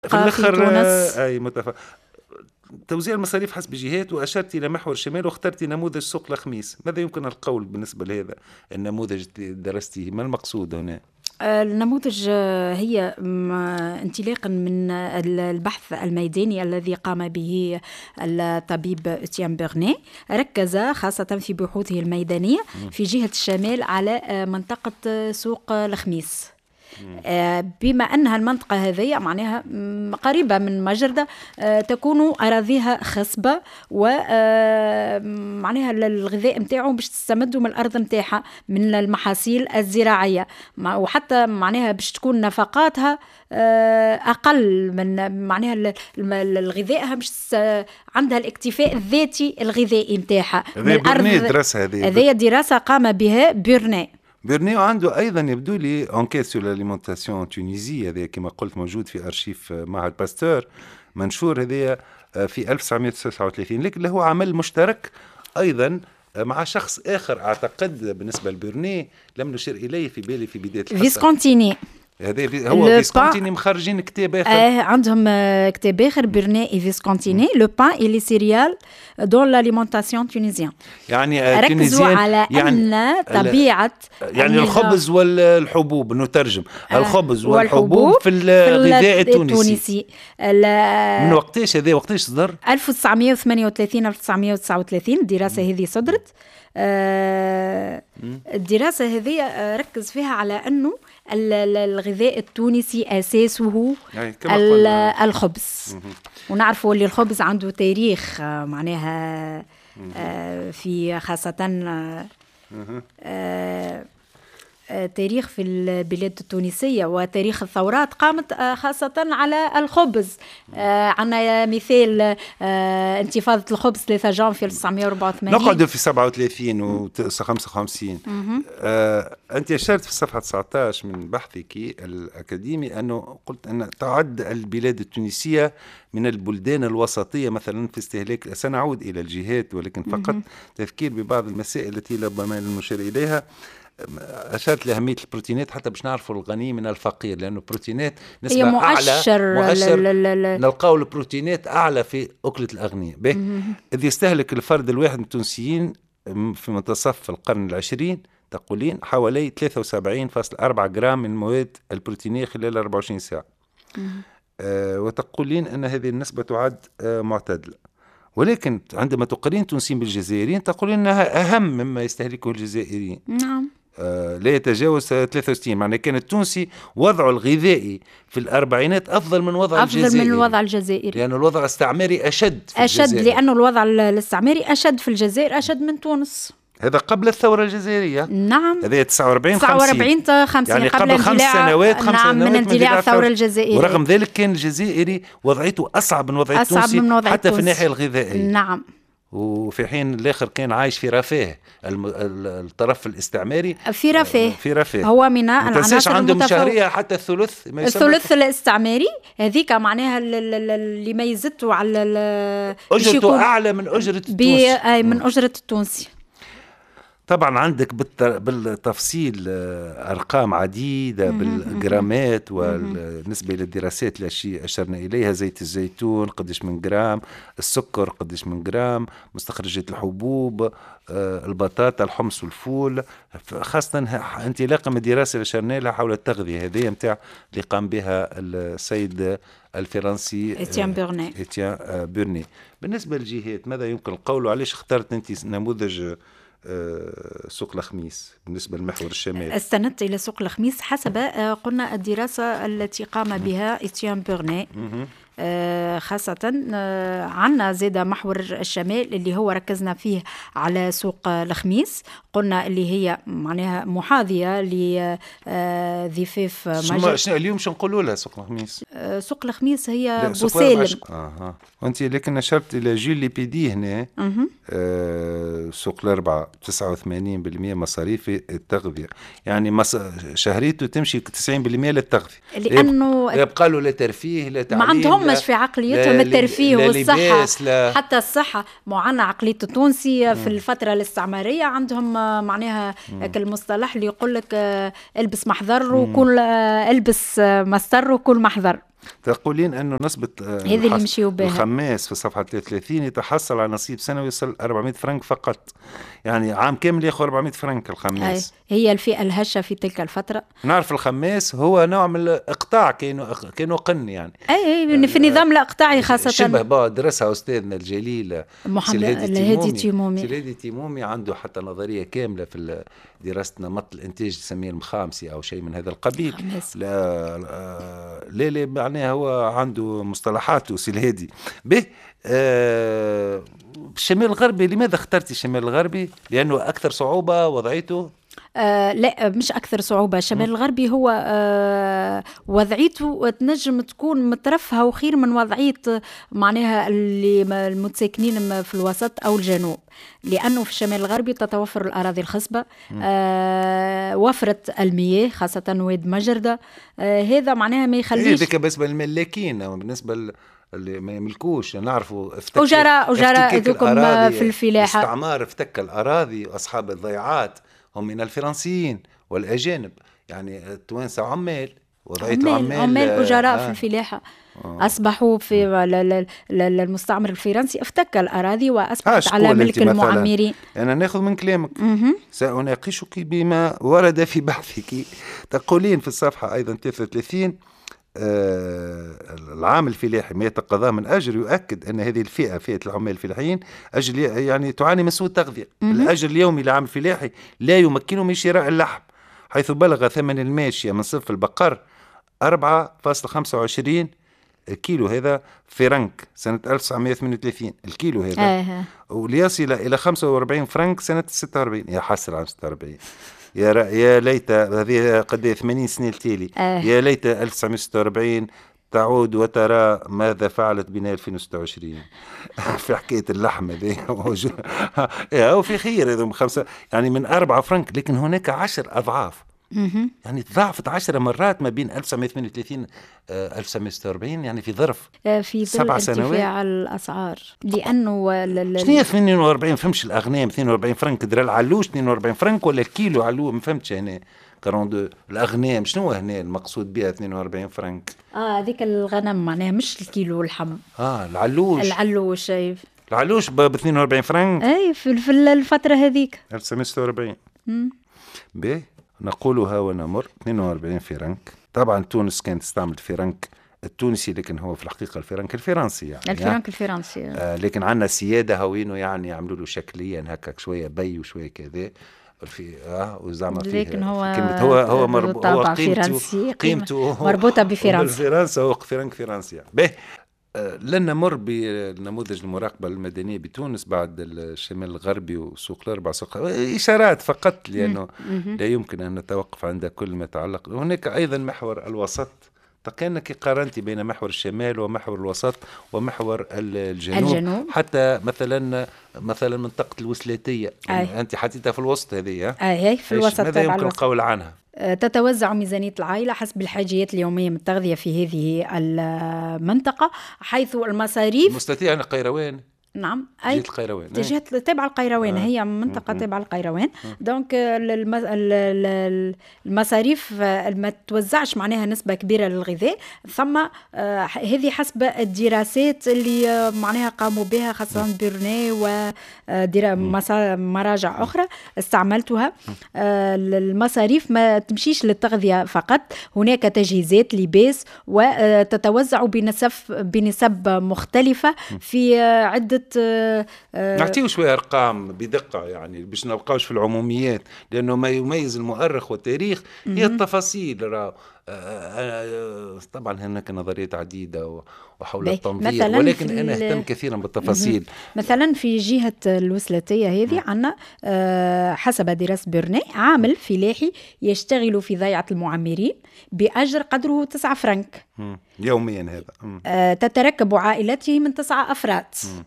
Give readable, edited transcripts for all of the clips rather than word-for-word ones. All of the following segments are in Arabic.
في الآخر تونس. أي متفق. توزيع المصاريف حسب جهات، وأشرت إلى محور الشمال واخترت نموذج سوق الخميس. ماذا يمكن القول بالنسبة لهذا النموذج درستيه؟ ما المقصود هنا؟ النموذج هي انطلاقا من البحث الميداني الذي قام به الطبيب إتيان بيرني، ركز خاصة في بحوثه الميدانية في جهة الشمال على منطقة سوق الخميس، بما أنها المنطقة هذه معناها قريبة من مجردة، تكون أراضيها خصبة، ومعناها الغذاء متاعه باش تستمدوا من الأرض متاعها من المحاصيل الزراعية، وحتى معناها باش تكون نفقاتها أقل من معناها الغذائها باش عندها الاكتفاء الذاتي الغذائي متاعها من الأرض. هذه دراسة قام بها بيرني. بيرني عنده أيضا يبدو لي انكيت سور لاليمونتاسيون تونيزي، هذا كما قلت موجود في أرشيف معهد باستور، منشور هذا في 1939، لكن له عمل مشترك أيضا مع شخص آخر أعتقد بالنسبة لبيرني لم نشير إليه في بالي في بداية الحصة، فيسكونتيني. هذا هو فيسكونتيني مخرجين كتاب آخر. عندهم كتاب آخر بيرني فيسكونتيني، لو بان إي لي سيريال دون لاليمونتاسيون تونيزيان. يعني ركزوا على أن طبيعة يعني الخبز والحبوب، نترجم الخبز والحبوب في الغذاء التونسي. من وقتاش هذا؟ وقتاش صدر؟ 1938 1939 الدراسة هذه صدرت. الدراسة هذه ركز فيها على أنه الغذاء التونسي أساسه الخبز، ونعرفوا اللي الخبز عنده تاريخ معناها في خاصة تاريخ في البلاد التونسية، وتاريخ الثورات قامت خاصة على الخبز. عنا مثال انتفاضة الخبز 3 جانفي 1984. نقعد في 37 و 55. أنت أشرت في الصفحة 19 من بحثك الأكاديمي أنه قلت أن تعد البلاد التونسية من البلدان الوسطية مثلا في استهلاك. سنعود إلى الجهات، ولكن فقط تذكير ببعض المسائل التي ربما نشير إليها. أشرت لأهمية البروتينات حتى باش نعرفوا الغني من الفقير، لأنه البروتينات نسبة مؤشر نلقاو البروتينات أعلى في أكلة الأغنياء. إذ يستهلك الفرد الواحد من التونسيين في منتصف القرن العشرين تقولين حوالي 73.4 جرام من مواد البروتينية خلال 24 ساعة. وتقولين أن هذه النسبة تعد معتدلة، ولكن عندما تقارنين التونسيين بالجزائريين تقولين أنها أهم مما يستهلكه الجزائريين. نعم. لا يتجاوز 63. معنى كان التونسي وضعه الغذائي في الأربعينات أفضل من وضع الجزائري. من الوضع الجزائري، لأن الوضع الاستعماري أشد في الجزائر. لأنه الوضع الاستعماري أشد في الجزائر، أشد من تونس. هذا قبل الثورة الجزائرية. نعم. هذا 49 50 يعني قبل 5 سنوات. نعم، من اندلاع الثورة الجزائرية. ورغم ذلك كان الجزائري وضعيته أصعب من وضع التونسي حتى في الناحية الغذائية. نعم. وفي حين الآخر كان عايش في رفاه، الطرف الاستعماري في رفاه. هو من العناصر عندهم شهرية حتى الثلث الاستعماري. هذيك معناها اللي ميزته على أجرته أعلى من أجرة التونسي. من أجرة التونسي. طبعا عندك بالتفصيل أرقام عديدة بالجرامات، والنسبة للدراسات التي أشرنا إليها: زيت الزيتون قديش من جرام، السكر قديش من جرام، مستخرجات الحبوب، البطاطا، الحمص والفول. خاصة انطلاقا من الدراسة اللي أشرنا لها حول التغذية هذه متاع اللي قام بها السيد الفرنسي إتيان بيرني. بالنسبة للجهات ماذا يمكن القول؟ علاش اخترت أنت نموذج سوق الخميس بالنسبة للمحور الشمالي؟ استندت إلى سوق الخميس حسب قلنا الدراسة التي قام بها إتيان بيرني، خاصة عنا زاد محور الشمال اللي هو ركزنا فيه على سوق الخميس، قلنا اللي هي معناها محاذية لضفاف شنو اليوم شو نقولوا لها سوق الخميس؟ سوق الخميس هي بوسالم. وانت لكن نشرت الى جيل ليبيدي هنا. سوق الأربعة 89% مصاريف التغذية، يعني شهريته تمشي 90% للتغذية، لأنه يبقى له لا ترفيه لا تعليم، ما عندهمش في عقليتهم الترفيه والصحة حتى الصحة. معنا عقلية التونسي في الفترة الاستعمارية عندهم معناها المصطلح اللي يقول لك البس محضر وكل البس مستر وكل محضر. تقولين أنه نسبة هذه اللي مشيوا بها الخماس في صفحة 33 يتحصل على نصيب سنوي يصل 400 فرنك فقط، يعني عام كامل ياخذ 400 فرنك الخماس. هي الفئة الهشة في تلك الفترة. نعرف الخماس هو نوع من الإقطاع، كانوا قن يعني في النظام الإقطاعي خاصة. شبه درسها أستاذنا الجليل محمد الهادي تيمومي. الهادي تيمومي عنده حتى نظرية كاملة في دراسة نمط الإنتاج تسميه المخامسي أو شيء من هذا القبيل. لا معناها هو عنده مصطلحاته سي الهادي به. الشمال الغربي، لماذا اخترتي الشمال الغربي؟ لأنه أكثر صعوبة وضعيته؟ لا مش أكثر صعوبة. الشمال الغربي هو وضعيته تنجم تكون مترفهة وخير من وضعية معناها اللي المتساكنين في الوسط أو الجنوب، لأنه في الشمال الغربي تتوفر الأراضي الخصبة، وفرة المياه خاصة واد مجردة. هذا معناها ما يخليش ذلك بالنسبة للملاكين، بالنسبة اللي ما يملكوش نعرفوا أجرى ذوكم في الفلاحة. استعمار افتك الأراضي، وأصحاب الضيعات هم من الفرنسيين والأجانب، يعني التوانسة عمال وضعية عمال أجراء في الفلاحة. أصبحوا في المستعمر الفرنسي افتك الأراضي وأصبحت على ملك المعمرين. أنا ناخذ من كلامك. سأناقشك بما ورد في بحثك. تقولين في الصفحة أيضا 33 العام الفلاحي ما يتقاضاه من أجر يؤكد أن هذه الفئة، فئة العمال الفلاحيين، أجر يعني تعاني من سوء التغذية. الأجر اليومي للعام الفلاحي لا يمكنه من شراء اللحم، حيث بلغ ثمن الماشية من صنف البقر 4.25 الكيلو هذا فرنك سنة 1938 الكيلو هذا، وليصل إلى 45 فرنك سنة 46. يا حسر عن 46. يا ليت هذه قد 80 سنة التالي. يا ليت 1946 تعود وترى ماذا فعلت بنا 2026 في حكاية اللحم هذه. وفي خير هذا خمسة يعني من 4 فرنك، لكن هناك 10 أضعاف، يعني تضاعفت 10 مرات ما بين 1938 1946، يعني في ظرف 7 سنوات ارتفاع الأسعار. لأنه شنو 42 فهمش الأغنام 42 فرنك درا العلوش 42 فرنك ولا الكيلو علو ما فهمتش هنا 42 الأغنام شنو هنا المقصود بها 42 فرنك؟ هذيك الغنم معناها مش الكيلو اللحم. العلوش شايف العلوش ب 42 فرنك في الفترة هذيك 1946. باهي نقولها ونمر 42 فرنك. طبعا تونس كانت تستعمل فرنك التونسي، لكن هو في الحقيقة الفرنك الفرنسي يعني الفرنك الفرنسي. لكن عندنا سيادة هوينه يعني يعملوا له شكليا هكاك شوية بي وشوية كذا في وزعما لكن هو قيمته مربوطة بفرنسا. هو فرنك فرنسي يعني. به لن نمر بنموذج المراقبة المدنية بتونس بعد الشمال الغربي وسوق الأربع سوق إشارات فقط، لأنه لا يمكن أن نتوقف عند كل ما يتعلق. هناك أيضا محور الوسط، كأنك قارنتي بين محور الشمال ومحور الوسط ومحور الجنوب. حتى مثلا منطقة الوسلاتية أنت حطيتها في الوسط هذه في الوسط. ماذا يمكن القول عنها؟ تتوزع ميزانية العائلة حسب الحاجيات اليومية من التغذية في هذه المنطقة، حيث المصاريف مستطيع أن قيروان. نعم جهة القيروان جهة تابعة القيروان. هي منطقة تابعة القيروان. دونك المصاريف ما توزعش معناها نسبة كبيرة للغذاء. ثم هذه حسب الدراسات اللي معناها قاموا بها خاصة بيرني ومراجع أخرى استعملتها. المصاريف ما تمشيش للتغذية فقط، هناك تجهيزات لباس وتتوزع بنسب مختلفة في عدة. نعطيه شوية أرقام بدقة يعني باش نبقاوش في العموميات، لأنه ما يميز المؤرخ والتاريخ هي التفاصيل. طبعا هناك نظريات عديدة وحول التنظير، ولكن أنا أهتم كثيرا بالتفاصيل. مثلا في جهة الوسلاتية هذه عنا حسب دراسة بيرني عامل فلاحي يشتغل في ضيعة المعمرين بأجر قدره 9 فرنك يوميا. هذا تتركب عائلته من 9 أفراد.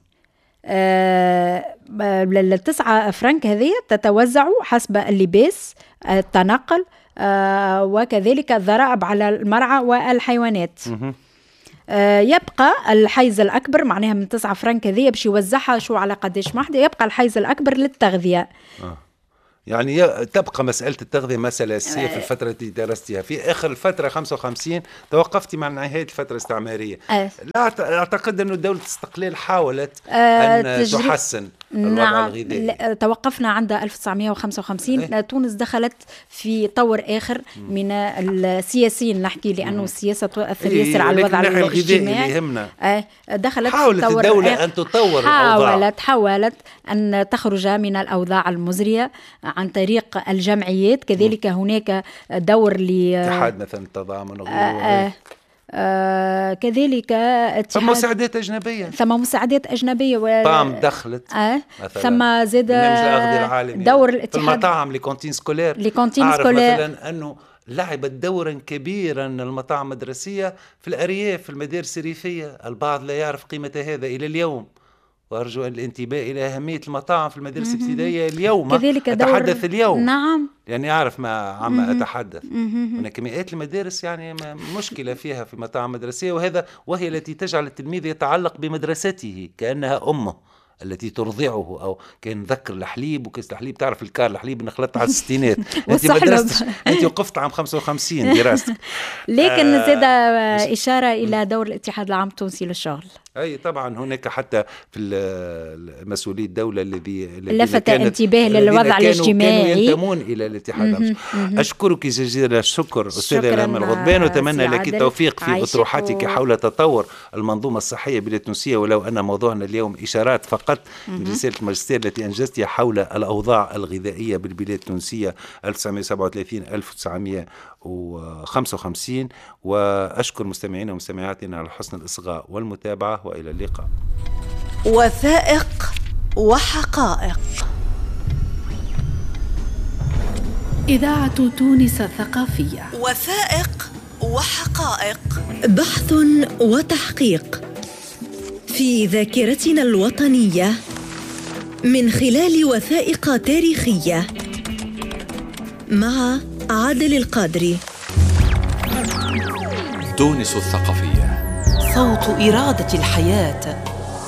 ال9 فرنك هذه تتوزع حسب اللباس، التنقل، وكذلك الضرائب على المرعى والحيوانات. يبقى الحيز الأكبر معناها من 9 فرنك هذه باش يوزعها شو على قداش واحدة. يبقى الحيز الأكبر للتغذية. يعني تبقى مسألة التغذية مسألة أساسية في الفترة التي درستها. في آخر الفترة 55 توقفت مع نهاية الفترة الاستعمارية. لا أعتقد أن دولة الاستقلال حاولت أن تحسن الوضع الغذائي. توقفنا عند 1955. تونس دخلت في طور آخر من السياسيين نحكي، لأنه السياسة تؤثر ياسر على الوضع الاجتماعي. يهمنا. دخلت حاولت الدولة أن تطور الأوضاع. حاولت أن تخرج من الأوضاع المزرية عن طريق الجمعيات. كذلك هناك دور اتحاد مثلا التضامن وغيره. كذلك ثم مساعدات أجنبية طعم دخلت ثم زاد دور الاتحاد في المطاعم لكونتين سكولير. أعرف مثلا أنه لعبت دورا كبيرا المطاعم المدرسية في الأرياف في المدارس الريفية. البعض لا يعرف قيمة هذا إلى اليوم، وأرجو الانتباه إلى أهمية المطاعم في المدارس الابتدائية اليوم. أتحدث اليوم، نعم، يعني أعرف ما عم أتحدث. هناك مئات المدارس يعني مشكلة فيها في مطاعم مدرسية، وهي التي تجعل التلميذ يتعلق بمدرسته كأنها أمه التي ترضعه. أو كان ذكر الحليب وكيس الحليب، تعرف الكار الحليب نخلط على الستينات. أنت مدرستش، أنت وقفت عام 55 دراستك. لكن زاد إشارة إلى دور الاتحاد العام التونسي للشغل. أي طبعا هناك حتى في مسؤولي الدولة الذي لفت انتباه للوضع الاجتماعي، كانوا ينتمون إلى الاتحاد. أشكرك جزيل الشكر أستاذة لام الغضبان، وأتمنى لك التوفيق في أطروحاتك حول تطور المنظومة الصحية بالبلاد التونسية. ولو أن موضوعنا اليوم إشارات فقط من رسالة الماجستير التي أنجزتها حول الأوضاع الغذائية بالبلاد التونسية 1937-1955. وأشكر مستمعينا ومستمعاتنا على حسن الإصغاء والمتابعة، وإلى اللقاء. وثائق وحقائق. إذاعة تونس الثقافية. وثائق وحقائق، بحث وتحقيق في ذاكرتنا الوطنية من خلال وثائق تاريخية، مع عادل القادري. تونس الثقافية، صوت إرادة الحياة.